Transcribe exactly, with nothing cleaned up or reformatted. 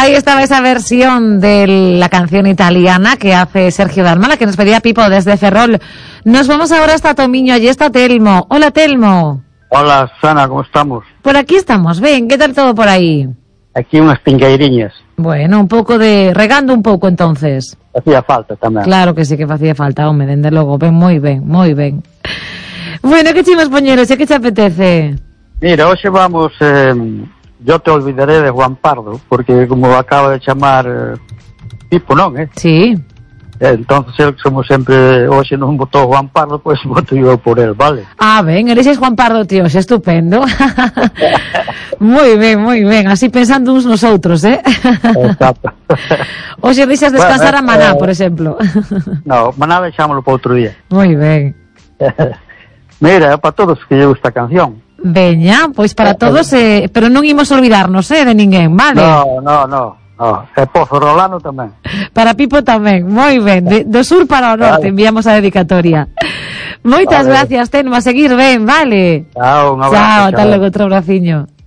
Ahí estaba esa versión de la canción italiana que hace Sergio Dalma, la que nos pedía Pipo desde Ferrol. Nos vamos ahora hasta Tomiño, allí está Telmo. Hola, Telmo. Hola, Sana, ¿cómo estamos? Por aquí estamos, ven, ¿qué tal todo por ahí? Aquí unas pingueiriñas. Bueno, un pouco de... regando un pouco, entonces. Facía falta tamén. Claro que sí que facía falta, home, dende logo. Ben, moi ben, moi ben. Bueno, que chimos poñeros, e que te apetece? Mira, hoxe vamos... Eh, yo te olvidaré de Juan Pardo, porque como acaba de chamar eh, Pipo, non, eh? Sí. Entonces, el que somos sempre... Hoxe non votou Juan Pardo, pois pues, voto yo por él, vale? Ah, ben, eres Juan Pardo, tío, é estupendo. Moi ben, moi ben, así pensando uns nos outros, eh? Exacto. Hoxe deixas descansar bueno, a Maná, eh, por exemplo. No, Maná deixámoslo para outro día. Moi ben. Mira, é para todos que lle gusta a canción. Veña, pois para todos, eh, pero non imos olvidarnos, eh, de ninguén, vale? No, no, no. Oh, e Pozo Rolano tamén. Para Pipo tamén, moi ben. De, do sur para o norte vale. Enviamos a dedicatoria. Moitas vale. Gracias, Telmo, a seguir ben, vale? Chao, un abrazo. Chao, ata logo, outro abraciño.